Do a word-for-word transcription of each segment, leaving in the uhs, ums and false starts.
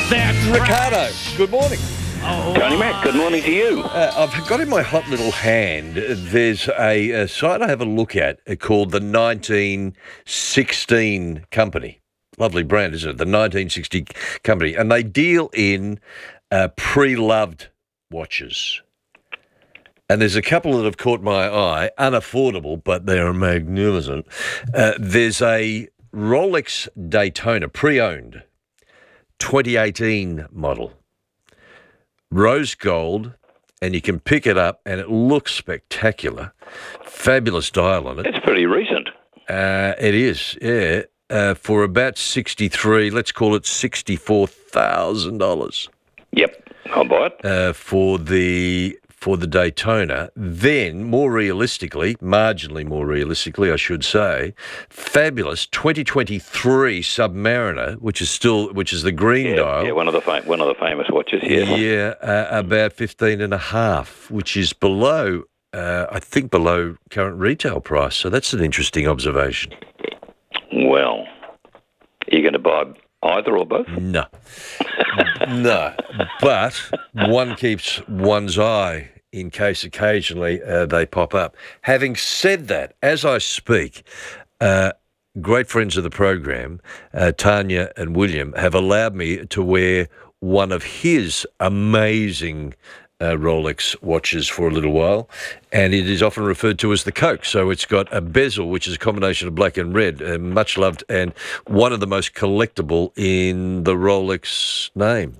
That's Ricardo, good morning. Tony Mac, good morning to you. Uh, I've got in my hot little hand, uh, there's a, a site I have a look at uh, called the nineteen sixteen Company. Lovely brand, isn't it? The nineteen sixty Company. And they deal in uh, pre-loved watches. And there's a couple that have caught my eye, unaffordable, but they're magnificent. Uh, there's a Rolex Daytona, pre-owned, twenty eighteen model. Rose gold, and you can pick it up, and it looks spectacular. Fabulous dial on it. It's pretty recent. Uh, it is, yeah. Uh, for about sixty-three, let's call it sixty-four thousand dollars. Yep, I'll buy it. Uh, for the for the Daytona. Then, more realistically, marginally more realistically, I should say, fabulous twenty twenty-three Submariner, which is still which is the green Yeah, dial. yeah, one of the fam- one of the famous watches. Yes. Yeah, uh, about fifteen and a half, which is below, uh, I think, below current retail price. So that's an interesting observation. Well, are you going to buy either or both? No, no, but one keeps one's eye in case occasionally uh, they pop up. Having said that, as I speak, uh, great friends of the program, uh, Tanya and William, have allowed me to wear one of his amazing uh, Rolex watches for a little while, and it is often referred to as the Coke. So it's got a bezel, which is a combination of black and red, uh, much loved, and one of the most collectible in the Rolex name.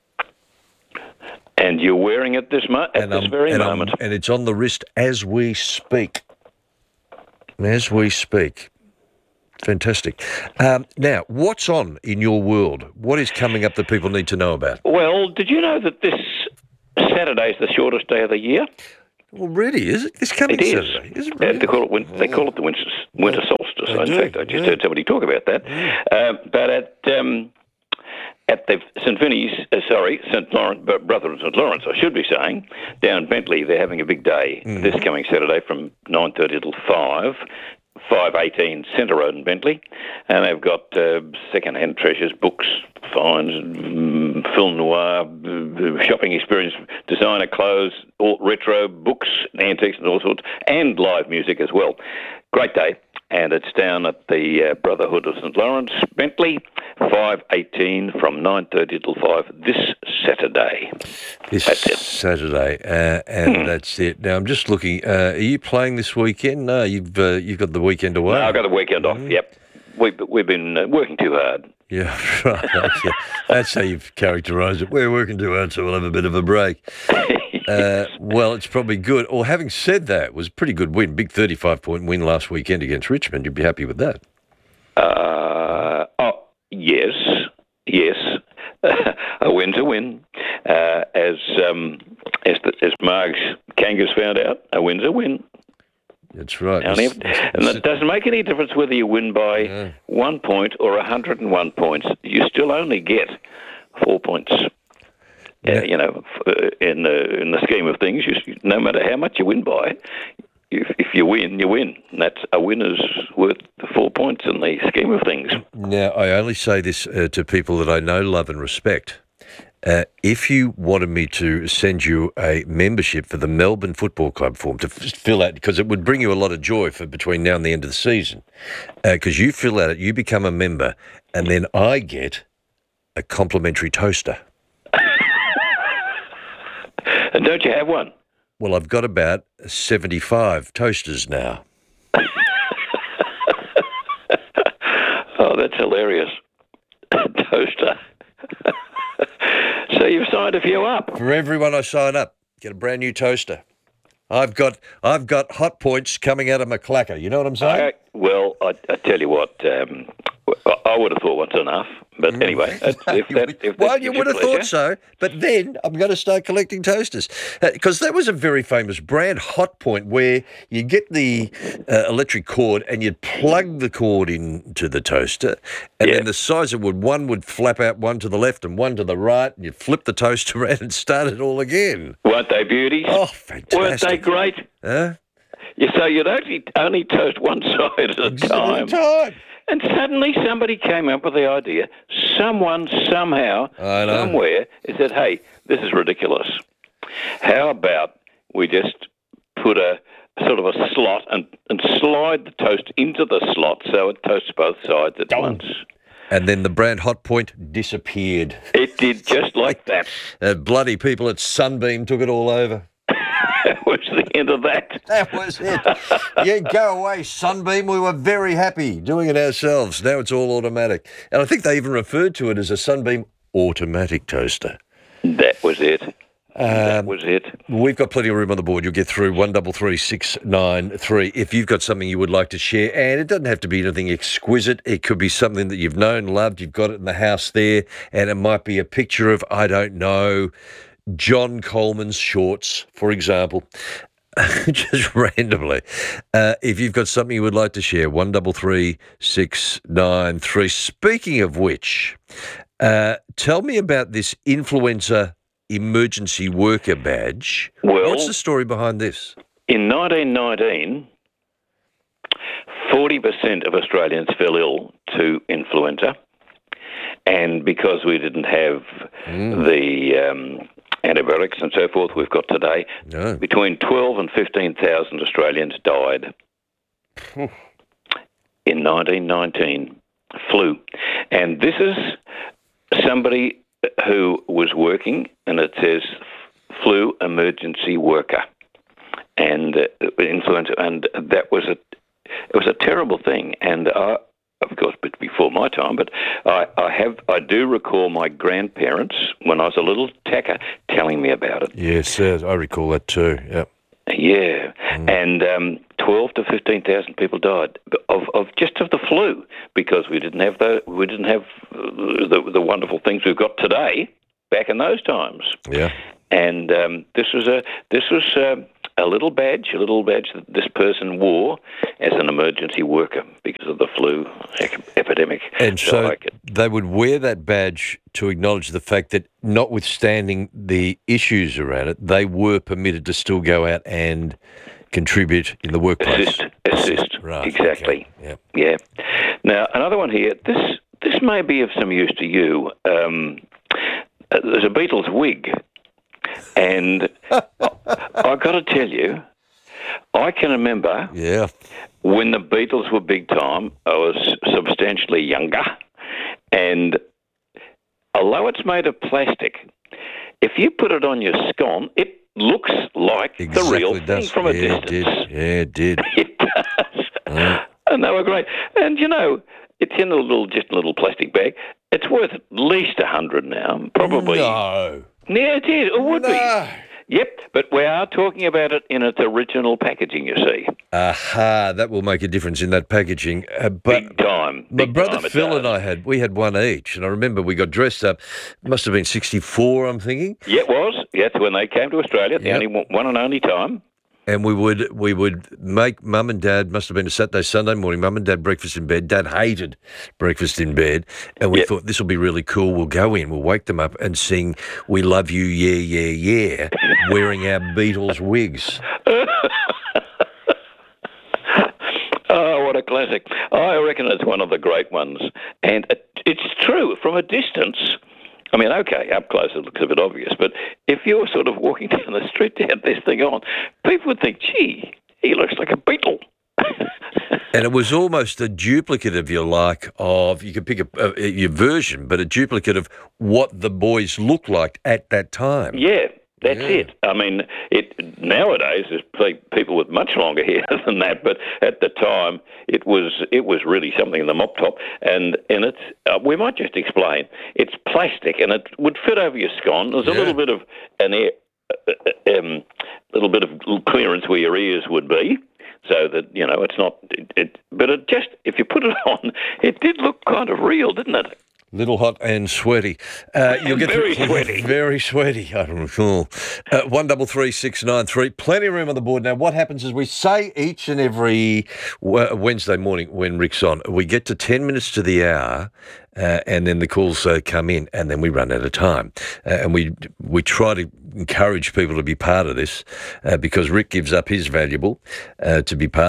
And you're wearing it this mo- at And, this um, very and, um, moment. and it's on the wrist as we speak. As we speak. Fantastic. Um, now, what's on in your world? What is coming up that people need to know about? Well, did you know that this Saturday is the shortest day of the year? Well, really, is it? This coming It is. Saturday? Is it Uh, really? they call it win- they call it the winter winter solstice. They In do, fact, I just yeah. heard somebody talk about that. Uh, but at um, at the Saint Vinny's, uh, sorry, Saint Lawrence, uh, Brother and Saint Lawrence, I should be saying, down Bentley, they're having a big day Mm. this coming Saturday from nine thirty till five. five eighteen Centre Road in Bentley, and they've got uh, second-hand treasures, books, finds, mm, film noir, uh, shopping experience, designer clothes, all retro books, antiques and all sorts, and live music as well. Great day, and it's down at the uh, Brotherhood of Saint Lawrence, Bentley, five eighteen from nine thirty till five this Saturday. This That's it. Saturday, uh, and Hmm. that's it. Now, I'm just looking. Uh, are you playing this weekend? No, you've uh, you've got the weekend away. No, I've got the weekend off, yep. We've, we've been uh, working too hard. Yeah, right. That's, yeah. That's how you've characterised it. We're working too hard, so we'll have a bit of a break. Uh, well, it's probably good. Or having said that, it was a pretty good win. Big thirty-five point win last weekend against Richmond. You'd be happy with that. Uh, oh, yes, yes. A win's a win. Uh, as um, as the, as Margs Kangas found out, a win's a win. That's right. And, It's- if, it's- and it doesn't make any difference whether you win by Yeah. one point or one hundred and one points. You still only get four points. Yeah. Uh, you know, f- uh, in the in the scheme of things, you, no matter how much you win by, if, if you win, you win. And that's a win is worth four points in the scheme of things. Now, I only say this uh, to people that I know, love and respect. Uh, if you wanted me to send you a membership for the Melbourne Football Club form to f- fill out, because it would bring you a lot of joy for between now and the end of the season, because uh, you fill out it, you become a member, and then I get a complimentary toaster. And don't you have one? Well, I've got about seventy-five toasters now. Oh, that's hilarious. Toaster. So you've signed a few up. For everyone I sign up, get a brand new toaster. I've got I've got hot points coming out of my clacker. You know what I'm saying? I, well, I, I tell you what, um, I would have thought once enough. But anyway, if that, if well, that you gives would have pleasure. thought so, but then I'm going to start collecting toasters because that was a very famous brand, Hot Point, where you get the uh, electric cord and you'd plug the cord into the toaster, and Yeah. then the sides it would one would flap out one to the left and one to the right, and you'd flip the toaster around and start it all again. Weren't they beauties? Oh, fantastic! Weren't they great? Huh? Yeah, so you'd only, only toast one side at a At a time. time. And suddenly somebody came up with the idea. Someone, somehow, I know. somewhere, said, hey, this is ridiculous. How about we just put a sort of a slot and, and slide the toast into the slot so it toasts both sides at Oh. once? And then the brand Hot Point disappeared. It did just like that. Uh, bloody people at Sunbeam took it all over. That was the end of that. That was it. Yeah, go away, Sunbeam. We were very happy doing it ourselves. Now it's all automatic. And I think they even referred to it as a Sunbeam automatic toaster. That was it. that Um, was it. We've got plenty of room on the board. You'll get through one double three six nine three if you've got something you would like to share. And it doesn't have to be anything exquisite. It could be something that you've known, loved. You've got it in the house there, and it might be a picture of, I don't know, John Coleman's shorts, for example. Just randomly. Uh, if you've got something you would like to share, one double three six nine three. Speaking of which, uh, tell me about this influenza emergency worker badge. Well, What's the story behind this? in nineteen nineteen, forty percent of Australians fell ill to influenza. And because we didn't have Mm. the um, antibiotics and so forth we've got today, No. between twelve and fifteen thousand Australians died in nineteen nineteen. Flu. And this is somebody who was working, and it says flu emergency worker and uh, influenza, and that was a it was a terrible thing. And I, of course, but before my time, but I, I have I do recall my grandparents when I was a little tacker telling me about it. Yes, uh, I recall that too. Yep. Yeah, and um, twelve to fifteen thousand people died of, of just of the flu because we didn't have the we didn't have the the wonderful things we've got today back in those times. Yeah. And um, this was a this was uh, a little badge, a little badge that this person wore as an emergency worker because of the flu ec- epidemic. And so I could- they would wear that badge to acknowledge the fact that, notwithstanding the issues around it, they were permitted to still go out and contribute in the workplace. assist, assist, Right. exactly. Okay. Yeah. Yeah. Now, another one here. This this may be of some use to you. Um, uh, there's a Beatles wig, and I, I've got to tell you, I can remember Yeah. when the Beatles were big time. I was substantially younger, and although it's made of plastic, if you put it on your scone, it looks like Exactly the real thing does. from a yeah, distance. It did. Yeah, it did. It does. Yeah. And they were great. And, you know, it's in a little, just a little plastic bag. It's worth at least a hundred now, probably. No. Yeah, it is. It would No. be. Yep, but we are talking about it in its original packaging, you see. Aha, that will make a difference in that packaging. Uh, but Big time. my Big brother time it Phil does. and I had, we had one each. And I remember we got dressed up. Must have been sixty-four, I'm thinking. Yeah, it was. Yeah, it's when they came to Australia, the Yep. only one one and only time. And we would we would make mum and dad, must have been a Saturday, Sunday morning, mum and dad breakfast in bed. Dad hated breakfast in bed. And we Yep. thought, this will be really cool. We'll go in, we'll wake them up and sing We Love You, Yeah, Yeah, Yeah, wearing our Beatles wigs. Oh, what a classic. I reckon it's one of the great ones. And it, it's true, from a distance, I mean, okay, up close it looks a bit obvious, but if you're sort of walking down the street to have this thing on, people would think, gee, he looks like a Beatle. And it was almost a duplicate, if you like, of, you could pick a, a, your version, but a duplicate of what the boys looked like at that time. Yeah, that's Yeah. it. I mean, it nowadays there's pe- people with much longer hair than that, but at the time it was it was really something in the mop top, and and it's uh, we might just explain. It's plastic, and it would fit over your scone. There's a Yeah. little bit of an air, uh, uh, um, little bit of clearance where your ears would be. So that, you know, it's not, it, it, but it just, if you put it on, it did look kind of real, didn't it? Little hot and sweaty. Uh, you'll get Very through, sweaty. Very sweaty. I don't know. Uh, one double three six nine three. Plenty of room on the board. Now, what happens is we say each and every w- Wednesday morning when Rick's on, we get to ten minutes to the hour, uh, and then the calls uh, come in, and then we run out of time. Uh, and we we try to encourage people to be part of this uh, because Rick gives up his valuable uh, to be part of it.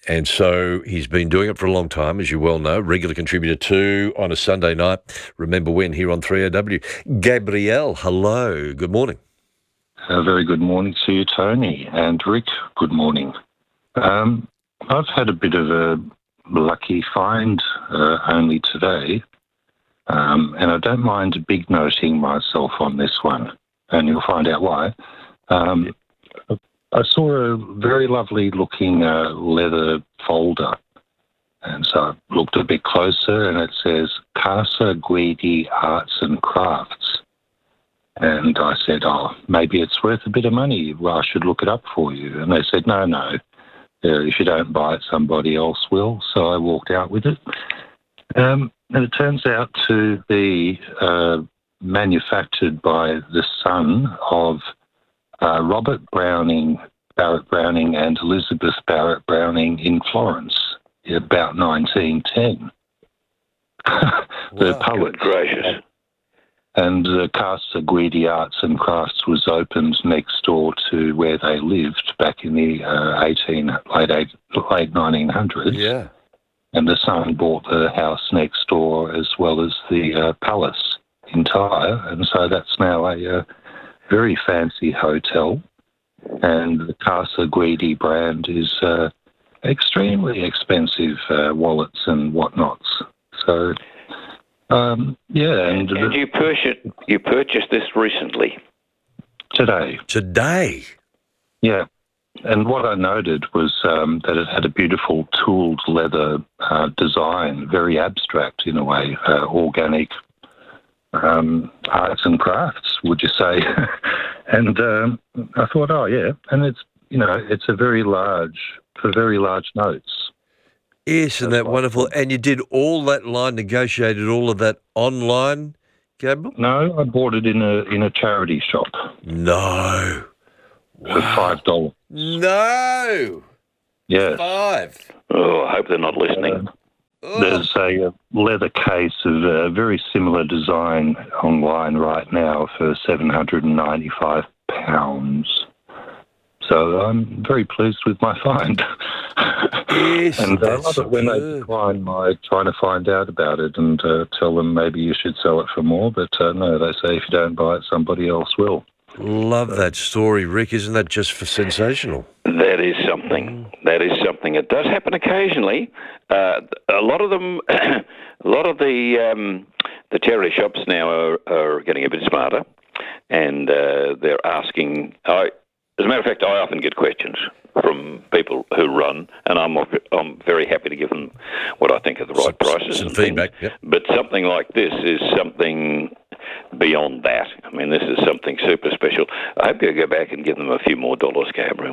and so he's been doing it for a long time, as you well know. Regular contributor too on a Sunday night. Remember when here on three A W. Gabrielle, hello. Good morning. A very good morning to you, Tony. And Rick, good morning. Um, I've had a bit of a lucky find uh, only today, um, and I don't mind big noting myself on this one, and you'll find out why. Um, I saw a very lovely looking uh, leather folder, and so I looked a bit closer, and it says Casa Guidi Arts and Crafts. And I said, oh, maybe it's worth a bit of money. Well, I should look it up for you. And they said, no, no. Uh, if you don't buy it, somebody else will. So I walked out with it. Um, and it turns out to be uh, manufactured by the son of uh, Robert Browning, Barrett Browning and Elizabeth Barrett Browning in Florence about nineteen ten. The Wow. poet. Good gracious. And the Casa Guidi Arts and Crafts was opened next door to where they lived back in the uh, eighteen late eight, late nineteen hundreds. Yeah. And the son bought the house next door as well as the uh, palace entire, and so that's now a uh, very fancy hotel. And the Casa Guidi brand is uh, extremely expensive uh, wallets and whatnots. So. Um, yeah, and, And you purchased you purchased this recently. today, Today. yeah. And what I noted was um, that it had a beautiful tooled leather uh, design, very abstract in a way, uh, organic um, arts and crafts, would you say? And um, I thought, oh yeah, and it's you know it's a very large, for very large notes. Isn't that wonderful? And you did all that line, negotiated all of that online, Gabriel? No, I bought it in a in a charity shop No. for five dollars. No. Yeah. Five. Oh, I hope they're not listening. Oh. There's a leather case of a very similar design online right now for seven hundred ninety-five pounds. So I'm very pleased with my find. Yes, And I that's love it when they superb. decline my trying to find out about it and uh, tell them maybe you should sell it for more. But uh, no, they say if you don't buy it, somebody else will. Love that story, Rick. Isn't that just for sensational? That is something. That is something. It does happen occasionally. Uh, a lot of them, a lot of the um, the charity shops now are, are getting a bit smarter, and uh, they're asking. I, as a matter of fact, I often get questions from people who run, and I'm I'm very happy to give them what I think are the right Some- prices. some and feedback, things. yep. But something like this is something beyond that. I mean, this is something super special. I hope you go back and give them a few more dollars, Gabriel.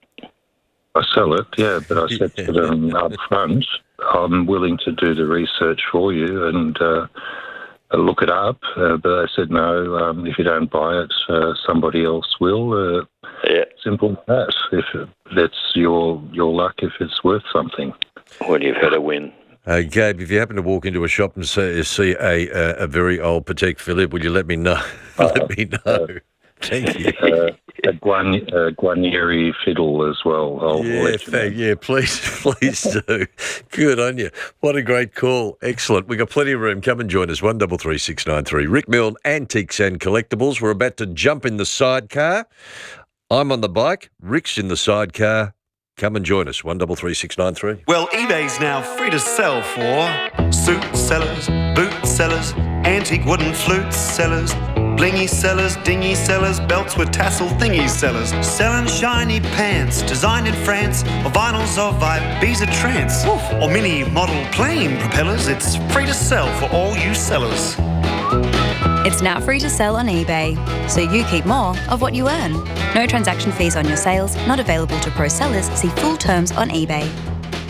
I sell it, yeah, but I said to them up front, I'm willing to do the research for you and uh, look it up. Uh, but they said, no, um, if you don't buy it, uh, somebody else will. Uh, Yeah. simple as that. If that's your your luck, if it's worth something. When you've had a win. Uh, Gabe, if you happen to walk into a shop and see, see a, a a very old Patek Philippe, will you let me know? let me know. Thank you. Uh, a Guan, uh, Guarnieri fiddle as well. I'll Yeah, let you know. thank, yeah, please, please do. Good on you. What a great call. Excellent. We've got plenty of room. Come and join us. One double three six nine three. Rick Milne, Antiques and Collectibles. We're about to jump in the sidecar. I'm on the bike. Rick's in the sidecar. Come and join us. One double three six nine three. Well, eBay's now free to sell for suit sellers, boot sellers, antique wooden flute sellers, blingy sellers, dingy sellers, belts with tassel thingy sellers, selling shiny pants designed in France, or vinyls of Ibiza trance, or mini model plane propellers. It's free to sell for all you sellers. It's now free to sell on eBay, so you keep more of what you earn. No transaction fees on your sales, not available to pro sellers. See full terms on eBay.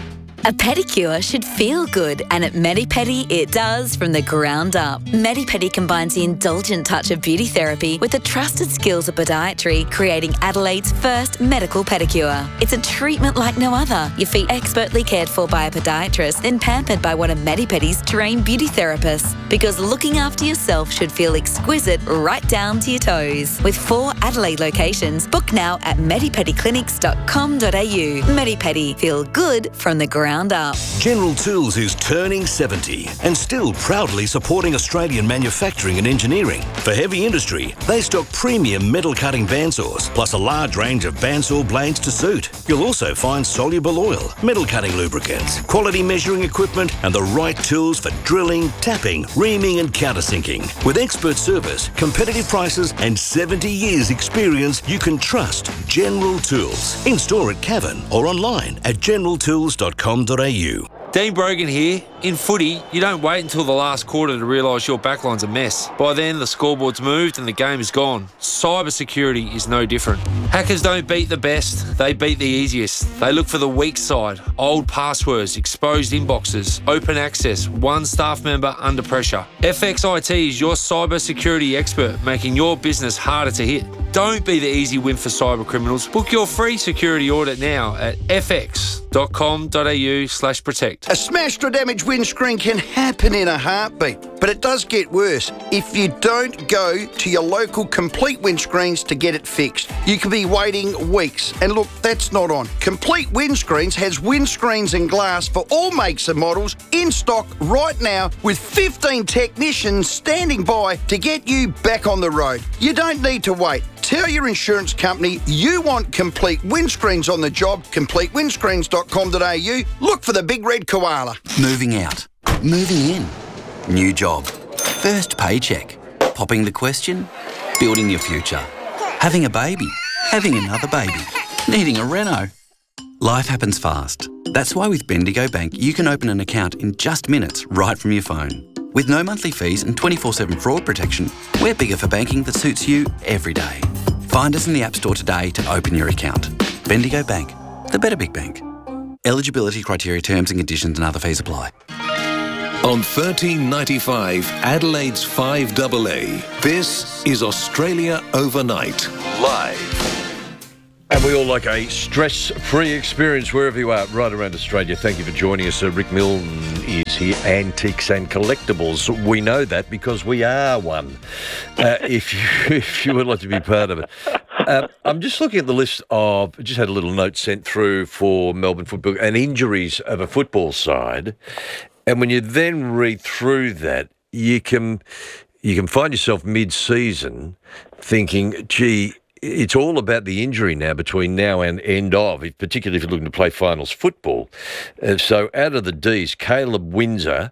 A pedicure should feel good, and at Medipedi it does from the ground up. Medipedi combines the indulgent touch of beauty therapy with the trusted skills of podiatry, creating Adelaide's first medical pedicure. It's a treatment like no other. Your feet expertly cared for by a podiatrist, then pampered by one of Medipedi's trained beauty therapists. Because looking after yourself should feel exquisite right down to your toes. With four Adelaide locations, book now at medipedi clinics dot com dot a u. Medipedi, feel good from the ground up. General Tools is turning seventy and still proudly supporting Australian manufacturing and engineering. For heavy industry, they stock premium metal cutting bandsaws, plus a large range of bandsaw blades to suit. You'll also find soluble oil, metal cutting lubricants, quality measuring equipment, and the right tools for drilling, tapping, reaming and countersinking. With expert service, competitive prices and seventy years experience, you can trust General Tools. In store at Cavan or online at general tools dot com dot a u. Dean Brogan here. In footy, you don't wait until the last quarter to realise your backline's a mess. By then, the scoreboard's moved and the game is gone. Cyber security is no different. Hackers don't beat the best, they beat the easiest. They look for the weak side, old passwords, exposed inboxes, open access, one staff member under pressure. F X I T is your cyber security expert, making your business harder to hit. Don't be the easy win for cyber criminals. Book your free security audit now at f x dot com dot a u slash protect. A smashed or damaged windscreen can happen in a heartbeat, but it does get worse if you don't go to your local Complete Windscreens to get it fixed. You could be waiting weeks, and look, that's not on. Complete Windscreens has windscreens and glass for all makes and models in stock right now, with fifteen technicians standing by to get you back on the road. You don't need to wait. Tell your insurance company you want Complete Windscreens on the job. complete windscreens dot com dot a u. Look for the big red koala. Moving out. Moving in. New job. First paycheck. Popping the question. Building your future. Having a baby. Having another baby. Needing a reno. Life happens fast. That's why with Bendigo Bank you can open an account in just minutes right from your phone. With no monthly fees and twenty-four seven fraud protection, we're bigger for banking that suits you every day. Find us in the App Store today to open your account. Bendigo Bank, the better big bank. Eligibility criteria, terms and conditions and other fees apply. On thirteen ninety-five, Adelaide's five A A, this is Australia Overnight, live. And we all like a stress-free experience wherever you are, right around Australia. Thank you for joining us. Uh, Rick Milne is here, Antiques and Collectibles. We know that because we are one, uh, if, you, if you would like to be part of it. Uh, I'm just looking at the list of, just had a little note sent through for Melbourne football and injuries of a football side. And when you then read through that, you can, you can find yourself mid-season thinking, gee, it's all about the injury now between now and end of, particularly if you're looking to play finals football. Uh, so out of the Ds, Caleb Windsor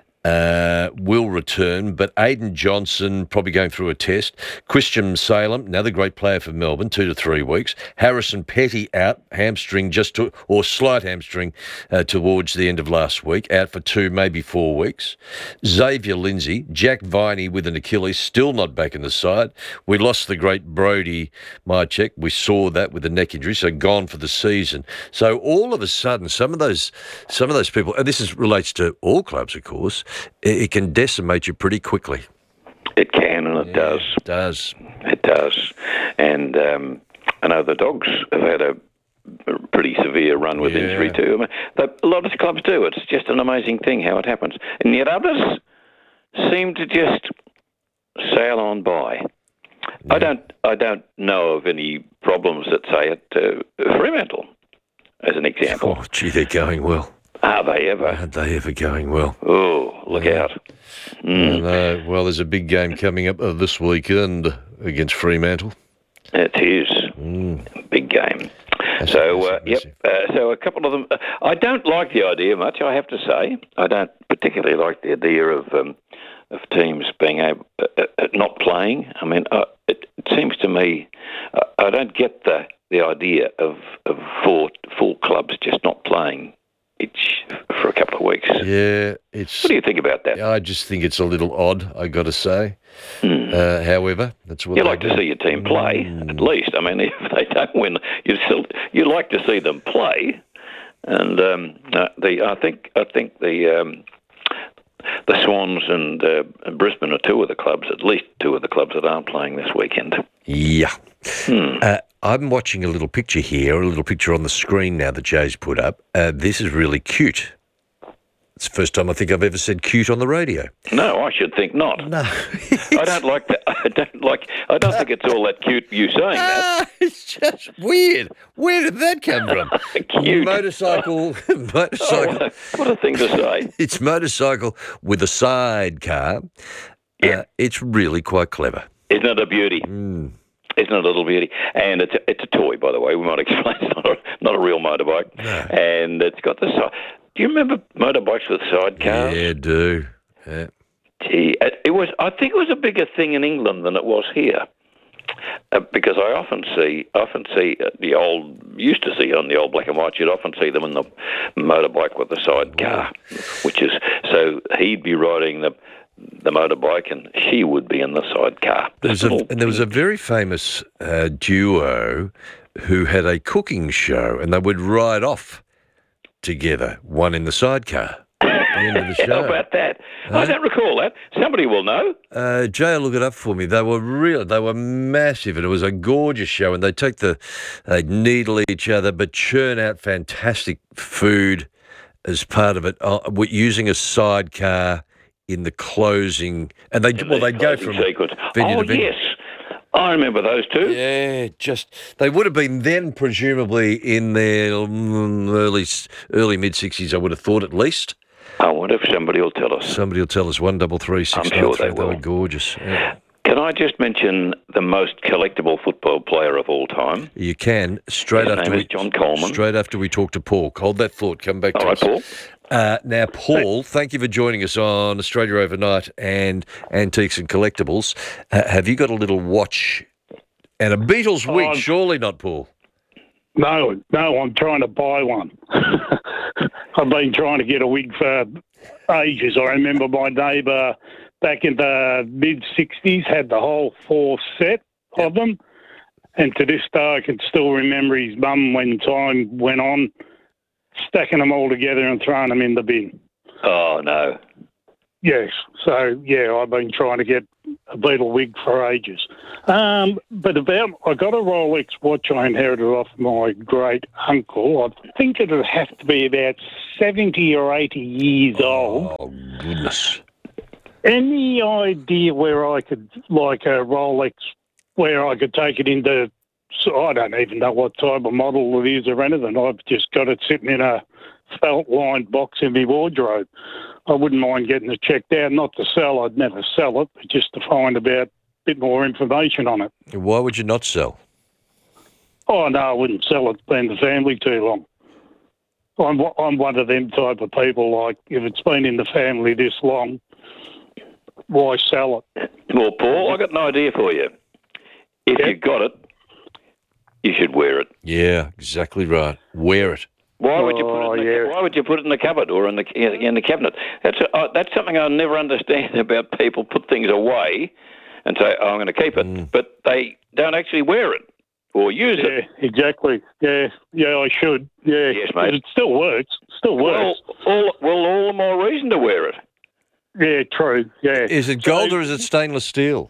uh, will return, but Aidan Johnson probably going through a test. Christian Salem, another great player for Melbourne, two to three weeks. Harrison Petty out, hamstring just to, or slight hamstring uh, towards the end of last week, out for two, maybe four weeks. Xavier Lindsay, Jack Viney with an Achilles, still not back in the side. We lost the great Brody Mychek. We saw that with the neck injury, so gone for the season. So all of a sudden, some of those, some of those people, and this is, relates to all clubs, of course, it can decimate you pretty quickly. It can, and it yeah, does. It does. It does. And um, I know the Dogs have had a pretty severe run with yeah. injury too. I mean, but a lot of clubs do. It's just an amazing thing how it happens. And yet others seem to just sail on by. Yeah. I don't. I don't know of any problems that say at uh, Fremantle, as an example. Oh, gee, they're going well. Are they ever? Are they ever going well? Oh, look yeah. out. Mm. Uh, well, there's a big game coming up uh, this weekend against Fremantle. It is. Mm. Big game. That's so, uh, massive, yep. Uh, so a couple of them. Uh, I don't like the idea much, I have to say. I don't particularly like the idea of um, of teams being able, uh, uh, not playing. I mean, uh, it, it seems to me, uh, I don't get the, the idea of, of four full clubs just not playing each for a couple of weeks. Yeah, it's. What do you think about that? I just think it's a little odd, I got to say. Mm. Uh, however, that's what you they like do. to see your team play, mm. at least. I mean, if they don't win, you still you like to see them play. and um, uh, the I think I think the um, the Swans and, uh, and Brisbane are two of the clubs, at least two of the clubs that aren't playing this weekend. Yeah. Hmm. Uh, I'm watching a little picture here, a little picture on the screen now that Jay's put up. Uh, this is really cute. It's the first time I think I've ever said cute on the radio. No, I should think not. No. I don't like that. I don't like. I don't think it's all that cute. You saying that? Ah, it's just weird. Where did that come from? Cute. Motorcycle. motorcycle. Oh, what, a, what a thing to say. It's motorcycle with a sidecar. Yeah. Uh, it's really quite clever. Isn't it a beauty? Mm. Isn't it a little beauty? And it's a, it's a toy, by the way. We might explain. It's not a, not a real motorbike. No. And it's got the side. Do you remember motorbikes with sidecars? Yeah, do. Yeah. Gee, it, it was. I think it was a bigger thing in England than it was here, uh, because I often see, often see uh, the old. Used to see on the old black and white. You'd often see them in the motorbike with the sidecar, which is so he'd be riding the the motorbike and she would be in the sidecar. There's a, and there was a very famous uh, duo who had a cooking show, and they would ride off together, one in the sidecar at the end of the show. How about that? Huh? I don't recall that. Somebody will know. Uh, Jay will look it up for me. They were real. They were massive, and it was a gorgeous show. And they take the, they'd needle each other, but churn out fantastic food as part of it, uh, using a sidecar in the closing. And they In well, the they go closing from sequence. venue Oh to venue. yes, I remember those two. Yeah, just they would have been then presumably in their mm, early early mid sixties. I would have thought at least. I wonder if somebody will tell us. Somebody will tell us one double three six I'm sure nine they three. They will. were gorgeous. Yeah. Can I just mention the most collectible football player of all time? You can straight His after name we is John Coleman. straight after we talk to Paul. Hold that thought. Come back All to right, us. Paul. Uh, now, Paul, thank you for joining us on Australia Overnight and Antiques and Collectibles. Uh, have you got a little watch and a Beatles wig? Oh, Surely not, Paul. No, no, I'm trying to buy one. I've been trying to get a wig for ages. I remember my neighbour back in the mid-sixties had the whole four set of them. And to this day, I can still remember his mum, when time went on, stacking them all together and throwing them in the bin. Oh, no. Yes. So, yeah, I've been trying to get a Beatle wig for ages. Um, but about, I got a Rolex watch I inherited off my great uncle. I think it would have to be about seventy or eighty years old. Oh, goodness. Any idea where I could, like a Rolex, where I could take it into, so I don't even know what type of model it is or anything. I've just got it sitting in a felt-lined box in my wardrobe. I wouldn't mind getting it checked out, not to sell. I'd never sell it, but just to find about a bit more information on it. Why would you not sell? Oh, no, I wouldn't sell it. It's been in the family too long. I'm, I'm one of them type of people, like, if it's been in the family this long, why sell it? Well, Paul, I got an idea for you. If Yeah. you've got it, you should wear it. Yeah, exactly right. Wear it. Why would you put Oh, it? In the, yeah. Why would you put it in the cupboard or in the in the cabinet? That's a, uh, that's something I never understand about people. Put things away and say, "Oh, I'm going to keep it," Mm. but they don't actually wear it or use Yeah, it. exactly. Yeah, yeah, I should. Yeah, Yes, But mate. it still works. Still Well, works. all well, all the more reason to wear it. Yeah, true. Yeah. Is it So- gold or is it stainless steel?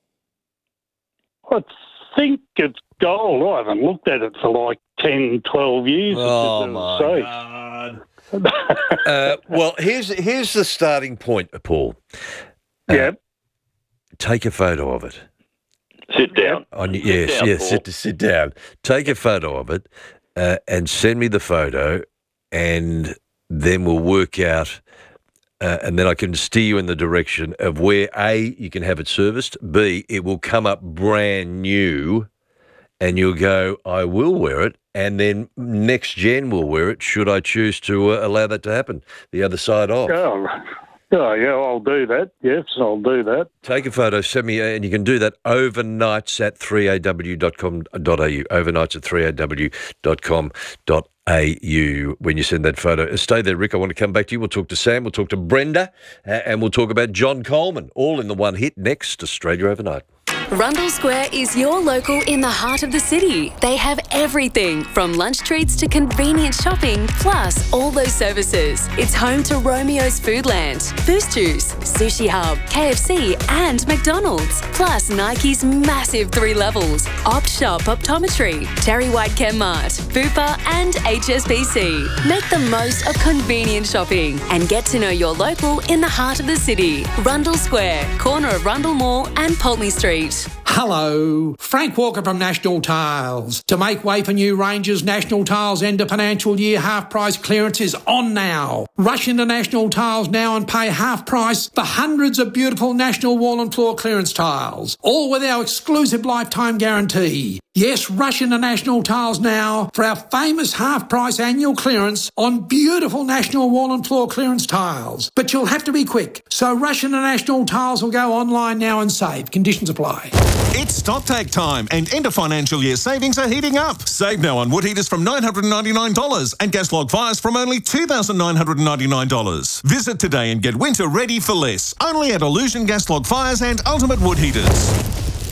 I think it's gold. I haven't looked at it for like ten, twelve years. Oh, It's my safe. God. Uh, well, here's here's the starting point, Paul. Uh, Yep. Take a photo of it. Sit down. On, yes, down, yes, Paul. sit, sit down. Take a photo of it uh, and send me the photo, and then we'll work out, uh, and then I can steer you in the direction of where, A, you can have it serviced, B, it will come up brand new, and you'll go, I will wear it, and then next gen will wear it, should I choose to uh, allow that to happen, the other side off. Oh, oh, yeah, I'll do that. Yes, I'll do that. Take a photo, send me, and you can do that overnights at three a w dot com dot a u, overnights at three a w dot com dot a u when you send that photo. Stay there, Rick. I want to come back to you. We'll talk to Sam, we'll talk to Brenda, uh, and we'll talk about John Coleman, all in the one hit next, Australia Overnight. Rundle Square is your local in the heart of the city. They have everything from lunch treats to convenient shopping, plus all those services. It's home to Romeo's Foodland, Boost Juice, Sushi Hub, K F C and McDonald's. Plus Nike's massive three levels, Opt Shop Optometry, Terry White Chemmart, Bupa and H S B C. Make the most of convenient shopping and get to know your local in the heart of the city. Rundle Square, corner of Rundle Mall and Pulteney Street. Hello, Frank Walker from National Tiles. To make way for new ranges, National Tiles end of financial year half price clearance is on now. Rush into National Tiles now and pay half price for hundreds of beautiful National wall and floor clearance tiles, all with our exclusive lifetime guarantee. Yes, rush into National Tiles now for our famous half price annual clearance on beautiful National wall and floor clearance tiles. But you'll have to be quick, so rush into National Tiles or go online now and save. Conditions apply. It's StockTag time and end of financial year savings are heating up. Save now on wood heaters from nine hundred ninety-nine dollars and gas log fires from only two thousand nine hundred ninety-nine dollars. Visit today and get winter ready for less. Only at Illusion Gas Log Fires and Ultimate Wood Heaters.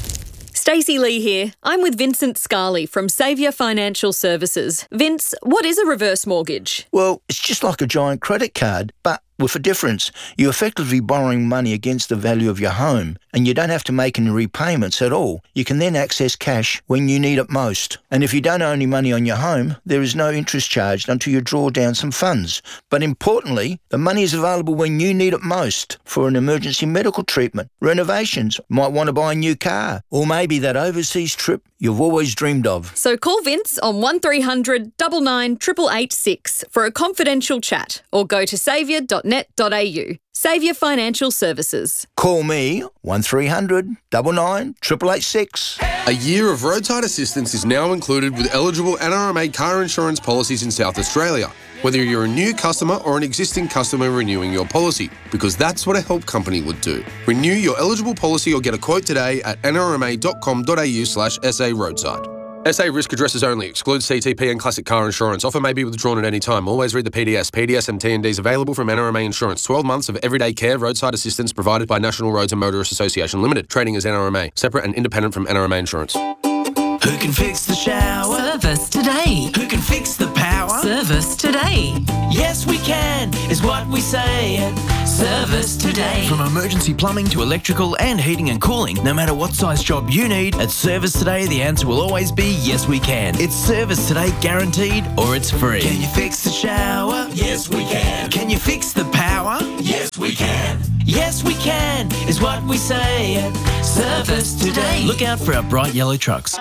Stacey Lee here. I'm with Vincent Scarley from Saviour Financial Services. Vince, what is a reverse mortgage? Well, it's just like a giant credit card, but with a difference. You're effectively borrowing money against the value of your home, and you don't have to make any repayments at all. You can then access cash when you need it most. And if you don't owe any money on your home, there is no interest charged until you draw down some funds. But importantly, the money is available when you need it most for an emergency medical treatment, renovations, might want to buy a new car, or maybe that overseas trip you've always dreamed of. So call Vince on one three hundred nine nine eight eight eight six for a confidential chat, or go to saviour dot net dot a u. Saviour Financial Services. Call me one three hundred nine nine eight eight eight six. A year of roadside assistance is now included with eligible N R M A car insurance policies in South Australia, whether you're a new customer or an existing customer renewing your policy, because that's what a help company would do. Renew your eligible policy or get a quote today at n r m a dot com dot a u slash s a roadside. S A risk addresses only. Excludes C T P and classic car insurance. Offer may be withdrawn at any time. Always read the P D S. P D S and T and Ds available from N R M A Insurance. twelve months of everyday care roadside assistance provided by National Roads and Motorists Association Limited. Trading as N R M A. Separate and independent from N R M A Insurance. Who can fix the shower? Service today. Who can fix the power? Service today. Yes, we can, is what we say at Service Today. From emergency plumbing to electrical and heating and cooling, no matter what size job you need, at Service Today, the answer will always be yes, we can. It's Service Today guaranteed, or it's free. Can you fix the shower? Yes, we can. Can you fix the power? Yes, we can. Yes, we can, is what we say at Service Today. Look out for our bright yellow trucks.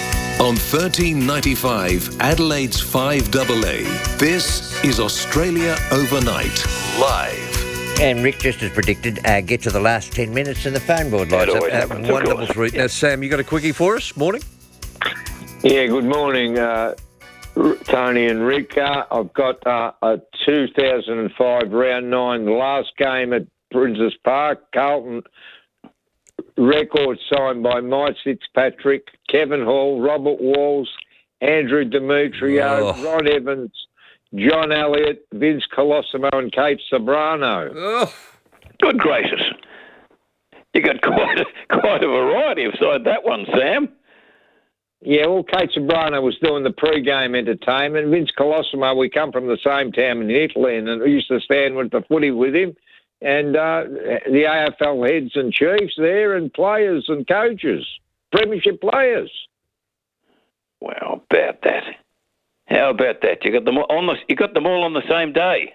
On thirteen ninety-five, Adelaide's five A A, this is Australia Overnight, live. And Rick, just as predicted, uh, get to the last ten minutes and the phone board lights up. Uh, one double three. Now, Sam, you got a quickie for us? Morning. Yeah, good morning, uh, Tony and Rick. Uh, I've got uh, a two thousand five round nine, the last game at Princes Park, Carlton. Record signed by Mike Fitzpatrick, Kevin Hall, Robert Walls, Andrew Demetrio, Oh. Ron Evans, John Elliott, Vince Colosimo and Kate Sobrano. Oh. Good gracious. You got quite a, quite a variety beside that one, Sam. Yeah, well, Kate Sobrano was doing the pre-game entertainment. Vince Colosimo, we come from the same town in Italy, and we used to stand with the footy with him. And uh, the A F L heads and chiefs there, and players and coaches, premiership players. Well, about that. How about that? You got them all on the, you got them all on the same day.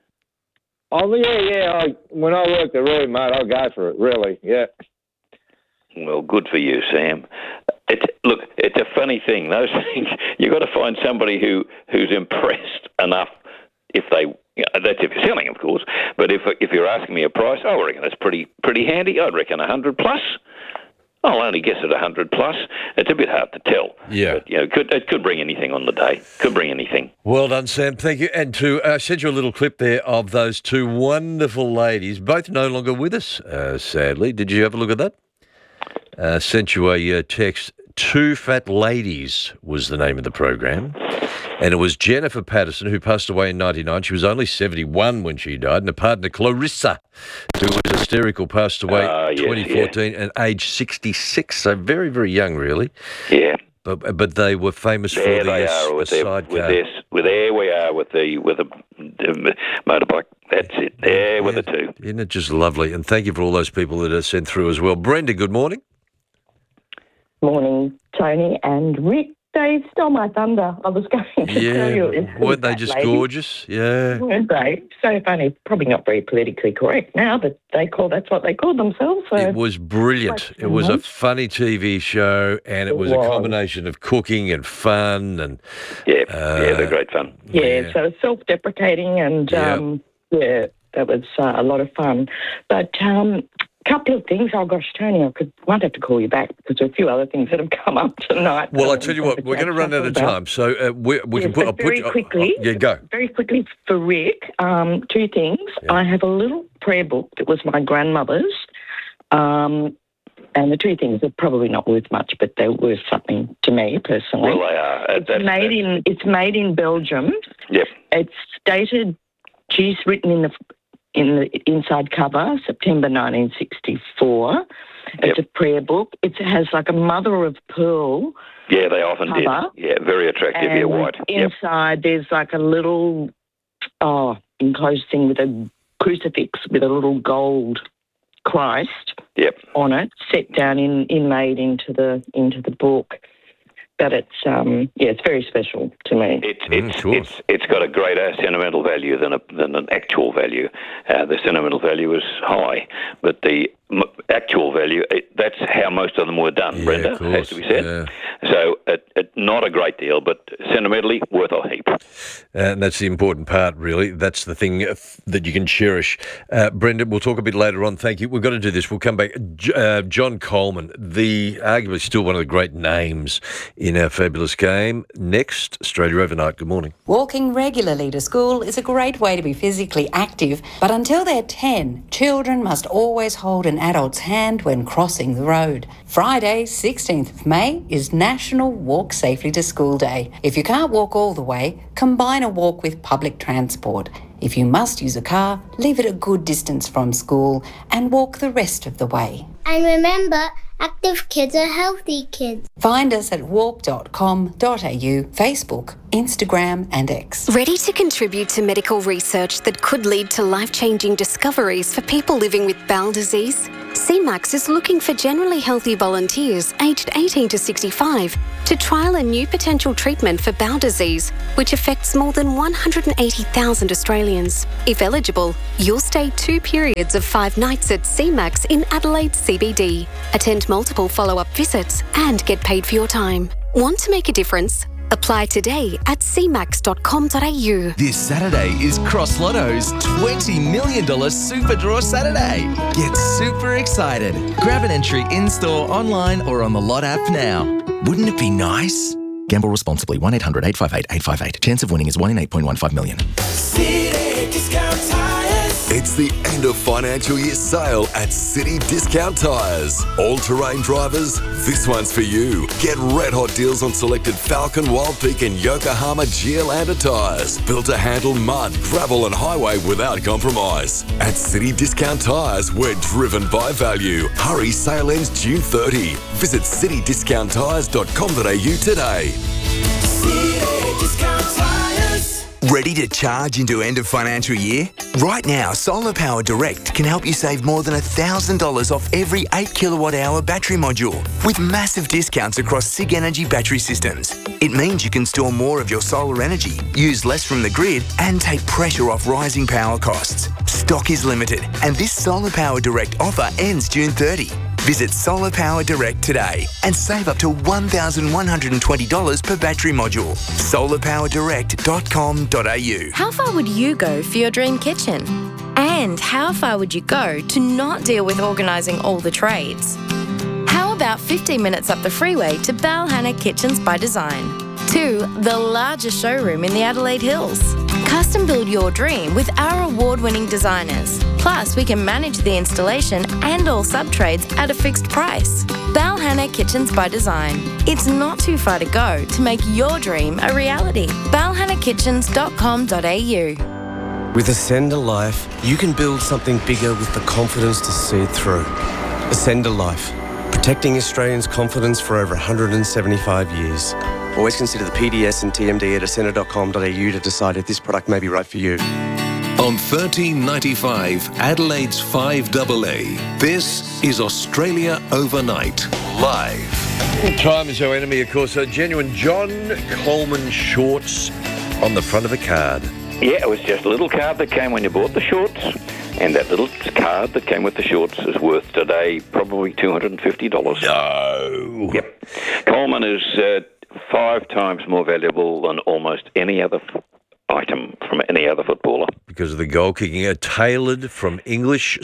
Oh yeah, yeah. I, when I work the room, mate, I'll go for it. Really, yeah. Well, good for you, Sam. It's, look, it's a funny thing. Those things, you've got to find somebody who, who's impressed enough if they, you know, that's if you're selling, of course, but if if you're asking me a price, I reckon that's pretty pretty handy. I'd reckon one hundred plus. I'll only guess at one hundred plus. It's a bit hard to tell. Yeah. But, you know, it could, it could bring anything on the day. Could bring anything. Well done, Sam. Thank you. And to uh, send you a little clip there of those two wonderful ladies, both no longer with us, uh, sadly. Did you have a look at that? Uh, sent you a uh, text. Two Fat Ladies was the name of the program. And it was Jennifer Patterson who passed away in ninety-nine. She was only seventy-one when she died. And her partner, Clarissa, who was hysterical, passed away Ah, in yes, twenty fourteen and age sixty-six. So very, very young, really. Yeah. But, but they were famous There for the, they uh, are with the their, sidecar. with their, with there we are with the with the, the motorbike. That's it. There with the two. Isn't it just lovely? And thank you for all those people that are sent through as well. Brenda, good morning. Morning, Tony and Rick. They stole my thunder. I was going to tell you. Yeah, it's weren't they that just lady. gorgeous? Yeah. Weren't they? So funny. Probably not very politically correct now, but they call that's what they call themselves. So. It was brilliant. It was a funny T V show, and it, It was, a was. combination of cooking and fun. And Yeah, uh, yeah, they're great fun. Yeah, so self-deprecating and, Yeah. um, yeah, that was uh, a lot of fun. But um, a couple of things. Oh, gosh, Tony, I could might have to call you back because there are a few other things that have come up tonight. Well, I Um, tell you what, we're going to run out of about. time, so uh, we, we Yes, can put. but I'll put very you, quickly, oh, yeah, go. Very quickly for Rick, um, two things. I have a little prayer book that was my grandmother's, um, and the two things are probably not worth much, but they're worth something to me personally. Well, they are. Uh, It's that's- made in it's made in Belgium. Yep. It's dated. She's written in the in the inside cover, September nineteen sixty-four. It's a prayer book. It has like a mother of pearl. Yeah, they often Cover. did. Yeah, very attractive. And Yeah, white. Yep. inside there's like a little oh enclosed thing with a crucifix with a little gold Christ Yep. on it, set down in inlaid into the into the book. But it's um yeah, it's very special to me. It's it's it's it's got a greater sentimental value than a than an actual value. Uh, the sentimental value is high, but the m- actual value it, that's how most of them were done. Brenda, of has course, to be said. yeah. So it, it, not a great deal, but sentimentally worth a heap. And that's the important part, really. That's the thing uh, that you can cherish. Uh, Brendan, we'll talk a bit later on. Thank you. We've got to do this. We'll come back. J- uh, John Coleman, the arguably still one of the great names in our fabulous game. Next, Australia Overnight. Good morning. Walking regularly to school is a great way to be physically active, but until they're ten, children must always hold an adult's hand when crossing the road. Friday, sixteenth of May, is National Walk Safely to School Day. If you can't walk all the way, combine a walk with public transport. If you must use a car, leave it a good distance from school and walk the rest of the way. And remember, active kids are healthy kids. Find us at walk dot com dot a u, Facebook, Instagram and X. Ready to contribute to medical research that could lead to life-changing discoveries for people living with bowel disease? C MAX is looking for generally healthy volunteers aged eighteen to sixty-five to trial a new potential treatment for bowel disease, which affects more than one hundred eighty thousand Australians. If eligible, you'll stay two periods of five nights at C MAX in Adelaide C B D, attend multiple follow-up visits and get paid for your time. Want to make a difference? Apply today at c max dot com dot a u. This Saturday is Cross Lotto's twenty million dollars Super Draw Saturday. Get super excited. Grab an entry in-store, online or on the Lot app now. Wouldn't it be nice? Gamble responsibly. one eight hundred eight five eight eight five eight. Chance of winning is one in eight point one five million. City Discount Tires. It's the end of financial year sale at City Discount Tires. All-terrain drivers, this one's for you. Get red hot deals on selected Falcon, Wild Peak and Yokohama Geolandar tires. Built to handle mud, gravel and highway without compromise. At City Discount Tires, we're driven by value. Hurry, sale ends June thirtieth. Visit city discount tires dot com dot a u today. City Discount Tires. Ready to charge into end of financial year? Right now, Solar Power Direct can help you save more than one thousand dollars off every eight kilowatt hour battery module with massive discounts across SIG Energy battery systems. It means you can store more of your solar energy, use less from the grid and take pressure off rising power costs. Stock is limited and this Solar Power Direct offer ends June thirtieth. Visit Solar Power Direct today and save up to one thousand one hundred twenty dollars per battery module. solar power direct dot com dot a u. How far would you go for your dream kitchen? And how far would you go to not deal with organising all the trades? How about fifteen minutes up the freeway to Balhanna Kitchens by Design? To the largest showroom in the Adelaide Hills. Custom build your dream with our award-winning designers. Plus, we can manage the installation and all sub-trades at a fixed price. Balhanna Kitchens by Design. It's not too far to go to make your dream a reality. balhanna kitchens dot com dot a u. With Ascender Life, you can build something bigger with the confidence to see it through. Ascender Life, protecting Australians' confidence for over one hundred seventy-five years. Always consider the P D S and T M D at ascender dot com dot a u to decide if this product may be right for you. On thirteen ninety-five, Adelaide's five A A, this is Australia Overnight, live. Time is our enemy, of course. A genuine John Coleman shorts on the front of a card. Yeah, it was just a little card that came when you bought the shorts, and that little card that came with the shorts is worth today probably two hundred fifty dollars. No. Yep. Coleman is uh, five times more valuable than almost any other f- item from any other footballer. Because of the goal kicking, a tailored from English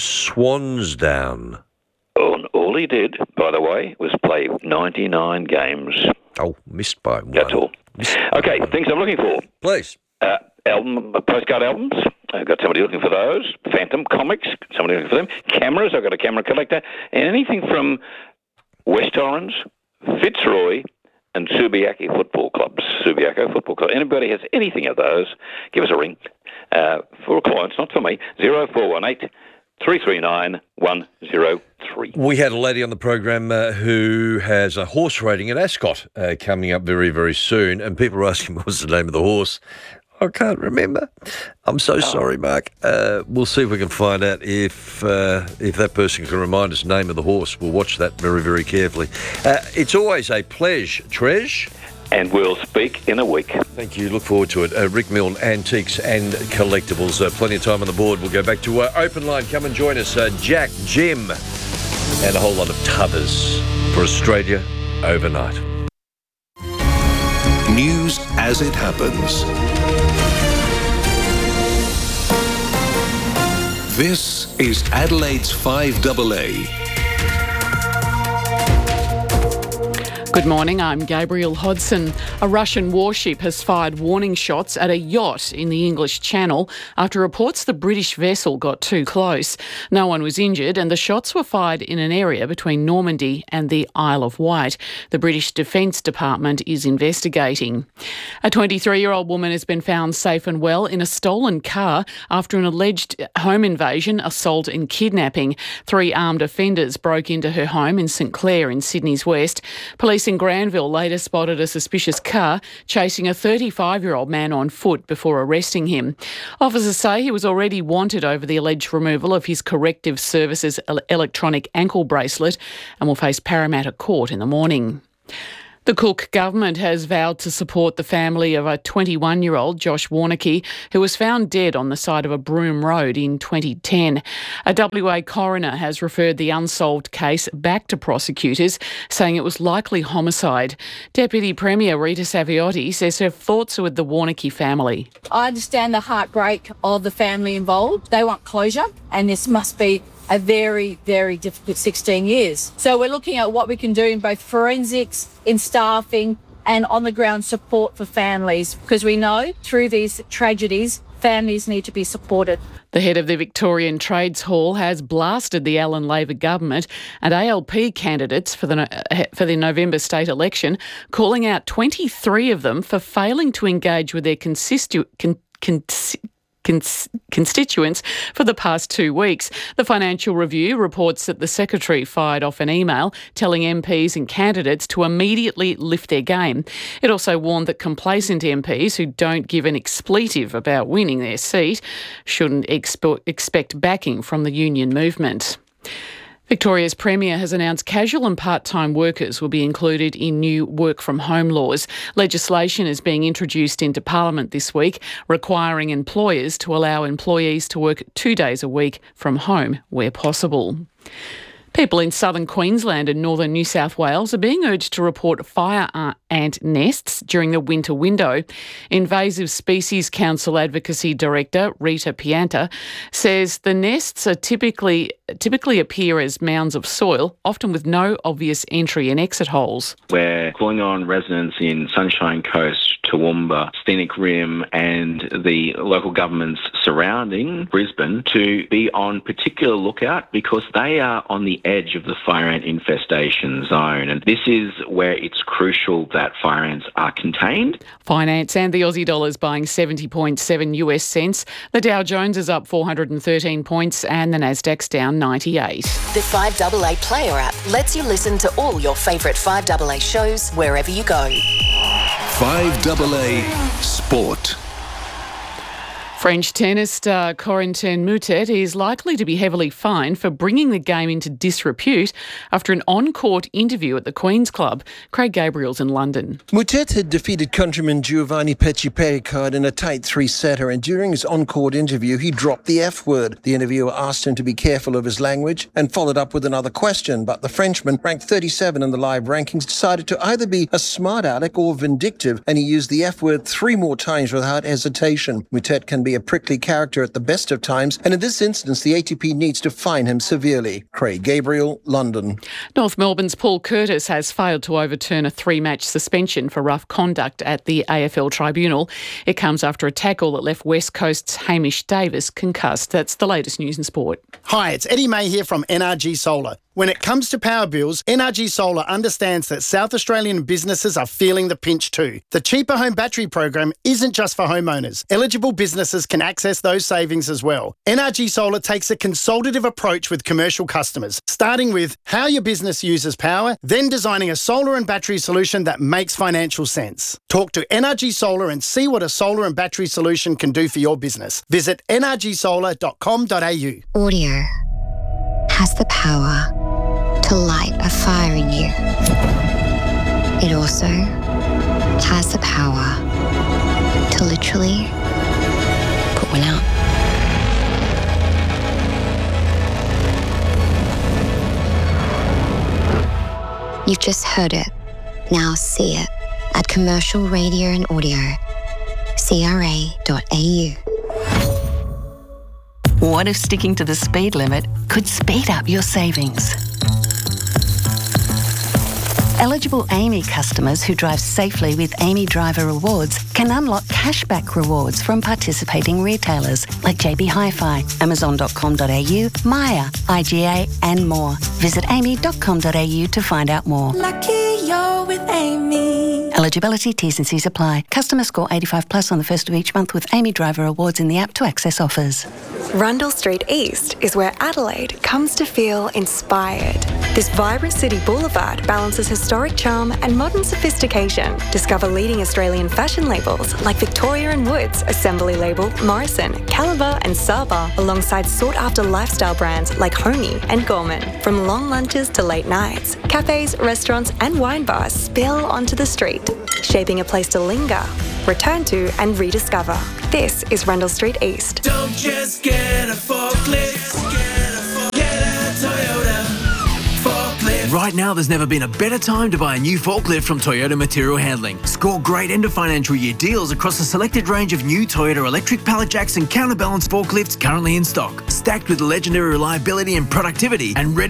Swansdown. Oh, and all he did, by the way, was play ninety-nine games. Oh, missed by one. That's all. Okay, things I'm looking for. Please. Uh, album, postcard albums. I've got somebody looking for those. Phantom comics. Somebody looking for them. Cameras. I've got a camera collector. And anything from West Torrens, Fitzroy, and Subiaco Football Clubs. Subiaco Football Club. Anybody has anything of those, give us a ring. Uh, for clients, not for me. zero four one eight, three three nine, one zero three. We had a lady on the program uh, who has a horse rating at Ascot uh, coming up very, very soon, and people are asking what's the name of the horse. I can't remember. I'm so sorry, Mark. Uh, we'll see if we can find out if uh, if that person can remind us the name of the horse. We'll watch that very, very carefully. Uh, it's always a pleasure, Tresh. And we'll speak in a week. Thank you. Look forward to it. Uh, Rick Milne, Antiques and Collectibles. Uh, plenty of time on the board. We'll go back to uh, Open Line. Come and join us. Uh, Jack, Jim, and a whole lot of t'others for Australia Overnight. News as it happens. This is Adelaide's five A A. Good morning, I'm Gabrielle Hodson. A Russian warship has fired warning shots at a yacht in the English Channel after reports the British vessel got too close. No one was injured and the shots were fired in an area between Normandy and the Isle of Wight. The British Defence Department is investigating. A twenty-three-year-old woman has been found safe and well in a stolen car after an alleged home invasion, assault and kidnapping. Three armed offenders broke into her home in St Clair in Sydney's West. Police in Granville later spotted a suspicious car chasing a thirty-five-year-old man on foot before arresting him. Officers say he was already wanted over the alleged removal of his Corrective Services electronic ankle bracelet and will face Parramatta Court in the morning. The Cook government has vowed to support the family of a twenty-one-year-old, Josh Warneke, who was found dead on the side of a Broome Road in twenty ten. A W A coroner has referred the unsolved case back to prosecutors, saying it was likely homicide. Deputy Premier Rita Saviotti says her thoughts are with the Warneke family. I understand the heartbreak of the family involved. They want closure, and this must be a very, very difficult sixteen years. So we're looking at what we can do in both forensics, in staffing and on-the-ground support for families, because we know through these tragedies, families need to be supported. The head of the Victorian Trades Hall has blasted the Allan Labor government and A L P candidates for the for the November state election, calling out twenty-three of them for failing to engage with their constitu- con- con- constituents for the past two weeks. The Financial Review reports that the Secretary fired off an email telling M Ps and candidates to immediately lift their game. It also warned that complacent M Ps who don't give an expletive about winning their seat shouldn't expo- expect backing from the union movement. Victoria's Premier has announced casual and part-time workers will be included in new work-from-home laws. Legislation is being introduced into Parliament this week, requiring employers to allow employees to work two days a week from home where possible. People in southern Queensland and northern New South Wales are being urged to report fire ant nests during the winter window. Invasive Species Council Advocacy Director Rita Pianta says the nests are typically typically appear as mounds of soil, often with no obvious entry and exit holes. We're calling on residents in Sunshine Coast Toowoomba, Scenic Rim and the local governments surrounding Brisbane to be on particular lookout because they are on the edge of the fire ant infestation zone, and this is where it's crucial that fire ants are contained. Finance and the Aussie dollar is buying seventy point seven US cents. The Dow Jones is up four hundred thirteen points and the Nasdaq's down ninety-eight. The five A A Player app lets you listen to all your favourite five A A shows wherever you go. five A A Sport. French tennis star Corentin Moutet is likely to be heavily fined for bringing the game into disrepute after an on-court interview at the Queen's Club. Craig Gabriel's in London. Moutet had defeated countryman Giovanni Pecci-Pericard in a tight three-setter, and during his on-court interview, he dropped the F word. The interviewer asked him to be careful of his language and followed up with another question, but the Frenchman, ranked thirty-seven in the live rankings, decided to either be a smart aleck or vindictive, and he used the F word three more times without hesitation. Moutet can be a prickly character at the best of times, and in this instance, the A T P needs to fine him severely. Craig Gabriel, London. North Melbourne's Paul Curtis has failed to overturn a three-match suspension for rough conduct at the A F L Tribunal. It comes after a tackle that left West Coast's Hamish Davis concussed. That's the latest news and sport. Hi, it's Eddie May here from N R G Solar. When it comes to power bills, N R G Solar understands that South Australian businesses are feeling the pinch too. The Cheaper Home Battery program isn't just for homeowners. Eligible businesses can access those savings as well. N R G Solar takes a consultative approach with commercial customers, starting with how your business uses power, then designing a solar and battery solution that makes financial sense. Talk to N R G Solar and see what a solar and battery solution can do for your business. Visit n r g solar dot com dot a u. Audio has the power to light a fire in you. It also has the power to literally put one out. You've just heard it. Now see it at Commercial Radio and Audio, c r a dot a u. What if sticking to the speed limit could speed up your savings? Eligible AAMI customers who drive safely with AAMI Driver Rewards can unlock cashback rewards from participating retailers like J B Hi-Fi, amazon dot com dot a u, Maya, I G A and more. Visit a m i dot com dot a u to find out more. Lucky you're with AAMI. Eligibility, T's and C's apply. Customer score eighty-five plus on the first of each month with AAMI Driver Rewards in the app to access offers. Rundle Street East is where Adelaide comes to feel inspired. This vibrant city boulevard balances historic charm and modern sophistication. Discover leading Australian fashion labels like Victoria and Woods, Assembly Label, Morrison, Caliber and Saba, alongside sought-after lifestyle brands like Honey and Gorman. From long lunches to late nights, cafes, restaurants and wine bars spill onto the street, shaping a place to linger, return to and rediscover. This is Rundle Street East. Don't just get a forklift, get a Toyota forklift. Right now, there's never been a better time to buy a new forklift from Toyota Material Handling. Score great end of financial year deals across a selected range of new Toyota electric pallet jacks and counterbalance forklifts currently in stock. Stacked with legendary reliability and productivity and ready